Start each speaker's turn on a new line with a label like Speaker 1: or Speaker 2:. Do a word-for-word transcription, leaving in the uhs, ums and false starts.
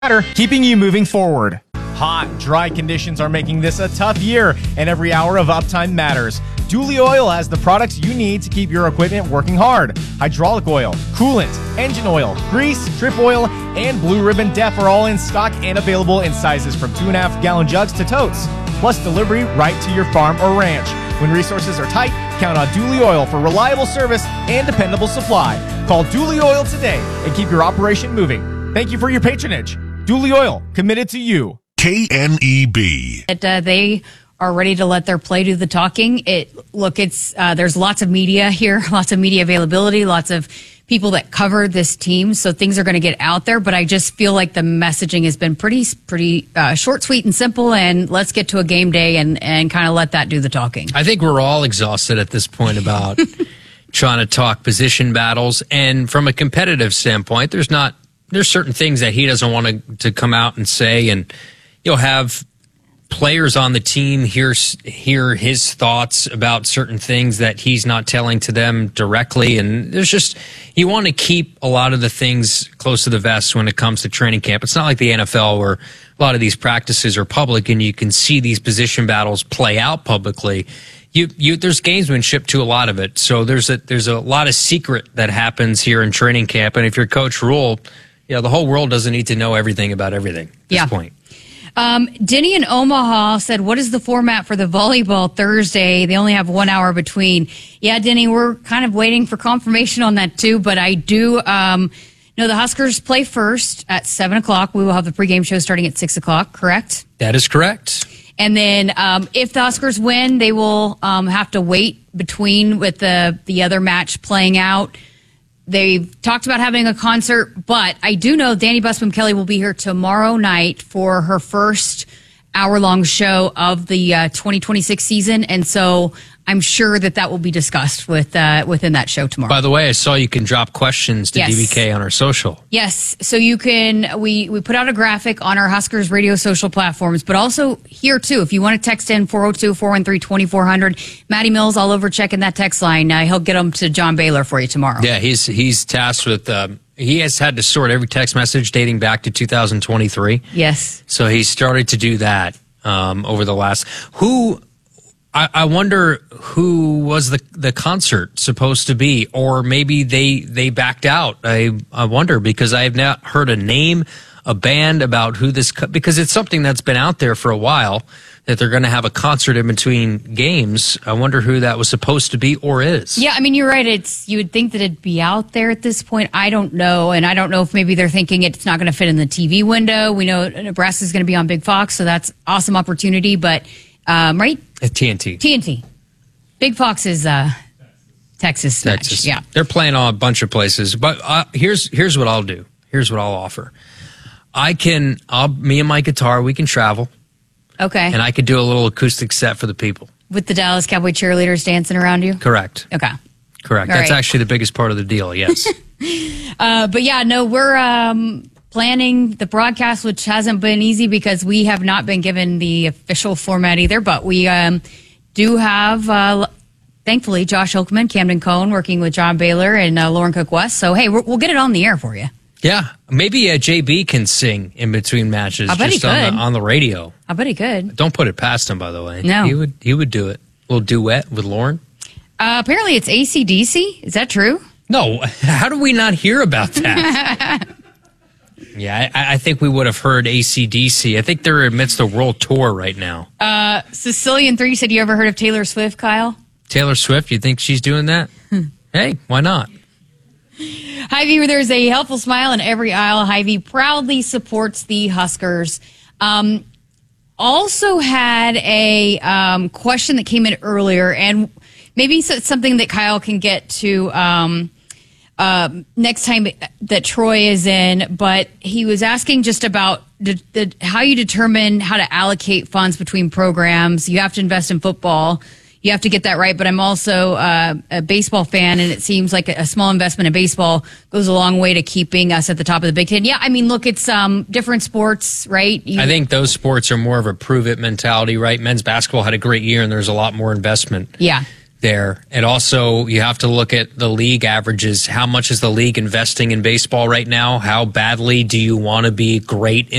Speaker 1: Matter, keeping you moving forward. Hot, dry conditions are making this a tough year, and every hour of uptime matters. Dooley Oil has the products you need to keep your equipment working hard. Hydraulic oil, coolant, engine oil, grease, trip oil, and Blue Ribbon Def are all in stock and available in sizes from two and a half gallon jugs to totes, plus delivery right to your farm or ranch. When resources are tight, count on Dooley Oil for reliable service and dependable supply. Call Dooley Oil today and keep your operation moving. Thank you for your patronage. Dooley Oil, committed to you.
Speaker 2: K N E B.
Speaker 3: It, uh, they are ready to let their play do the talking. It look, it's uh, there's lots of media here, lots of media availability, lots of people that cover this team, so things are going to get out there. But I just feel like the messaging has been pretty, pretty uh, short, sweet, and simple. And let's get to a game day and and kind of let that do the talking.
Speaker 4: I think we're all exhausted at this point about trying to talk position battles, and from a competitive standpoint, there's not. There's certain things that he doesn't want to, to come out and say, and you'll have players on the team hear, hear his thoughts about certain things that he's not telling to them directly. And there's just, you want to keep a lot of the things close to the vest when it comes to training camp. It's not like the N F L where a lot of these practices are public and you can see these position battles play out publicly. You, you, there's gamesmanship to a lot of it. So there's a, there's a lot of secret that happens here in training camp. And if you're Coach Rule, you know, the whole world doesn't need to know everything about everything at this
Speaker 3: yeah.
Speaker 4: point.
Speaker 3: Um, Denny in Omaha said, what is the format for the volleyball Thursday? They only have one hour between. Yeah, Denny, we're kind of waiting for confirmation on that too, but I do um, know the Huskers play first at seven o'clock. We will have the pregame show starting at six o'clock, correct?
Speaker 4: That is correct.
Speaker 3: And then um, if the Huskers win, they will um, have to wait between with the, the other match playing out. They've talked about having a concert, but I do know Danny Busman Kelly will be here tomorrow night for her first hour-long show of the uh, twenty twenty-six season, and so I'm sure that that will be discussed with uh, within that show tomorrow.
Speaker 4: By the way, I saw you can drop questions to
Speaker 3: yes.
Speaker 4: D B K on our social.
Speaker 3: Yes, so you can. We we put out a graphic on our Huskers radio social platforms, but also here too. If you want to text in four oh two, four one three, two four zero zero, Matty Mills all over checking that text line. Uh, he'll get them to John Baylor for you tomorrow.
Speaker 4: Yeah, he's he's tasked with. Um, he has had to sort every text message dating back to two thousand twenty-three.
Speaker 3: Yes.
Speaker 4: So he started to do that um, over the last. Who. I, I wonder who was the the concert supposed to be, or maybe they they backed out. I I wonder, because I have not heard a name, a band about who this, because it's something that's been out there for a while that they're going to have a concert in between games. I wonder who that was supposed to be or is.
Speaker 3: Yeah, I mean, you're right. It's you would think that it'd be out there at this point. I don't know, and I don't know if maybe they're thinking it's not going to fit in the T V window. We know Nebraska is going to be on Big Fox, so that's awesome opportunity, but. Um, right?
Speaker 4: At T N T.
Speaker 3: T N T. Big Fox is uh, Texas.
Speaker 4: Texas.
Speaker 3: Match. Yeah.
Speaker 4: They're playing on a bunch of places. But uh, here's here's what I'll do. Here's what I'll offer. I can, I'll, me and my guitar, we can travel.
Speaker 3: Okay.
Speaker 4: And I could do a little acoustic set for the people.
Speaker 3: With the Dallas Cowboy cheerleaders dancing around you?
Speaker 4: Correct.
Speaker 3: Okay.
Speaker 4: Correct.
Speaker 3: All
Speaker 4: That's
Speaker 3: right.
Speaker 4: actually the biggest part of the deal, yes.
Speaker 3: uh, but yeah, no, we're um, planning the broadcast, which hasn't been easy because we have not been given the official format either, but we um, do have, uh, thankfully, Josh Oakman, Camden Cohn, working with John Baylor and uh, Lauren Cook West. So, hey, we're, we'll get it on the air for you.
Speaker 4: Yeah. Maybe uh, J B can sing in between matches
Speaker 3: I bet
Speaker 4: just
Speaker 3: he
Speaker 4: on
Speaker 3: could.
Speaker 4: the, on the radio.
Speaker 3: I bet he could.
Speaker 4: Don't put it past him, by the way.
Speaker 3: No.
Speaker 4: He would, he would do it. A little duet with Lauren.
Speaker 3: Uh, apparently it's A C D C. Is that true?
Speaker 4: No. How do we not hear about that? Yeah, I, I think we would have heard A C D C. I think they're amidst a world tour right now.
Speaker 3: Uh, Sicilian three said, you ever heard of Taylor Swift, Kyle?
Speaker 4: Taylor Swift, you think she's doing that? Hey, why not?
Speaker 3: Hy-Vee, there's a helpful smile in every aisle. Hy-Vee proudly supports the Huskers. Um, also had a um, question that came in earlier, and maybe it's something that Kyle can get to um, uh, next time that Troy is in, but he was asking just about the, the, how you determine how to allocate funds between programs. You have to invest in football. You have to get that right, but I'm also uh, a baseball fan, and it seems like a small investment in baseball goes a long way to keeping us at the top of the Big Ten. Yeah, I mean, look, it's um, different sports, right? You,
Speaker 4: I think those sports are more of a prove-it mentality, right? Men's basketball had a great year, and there's a lot more investment.
Speaker 3: Yeah.
Speaker 4: there. And also, you have to look at the league averages. How much is the league investing in baseball right now? How badly do you want to be great in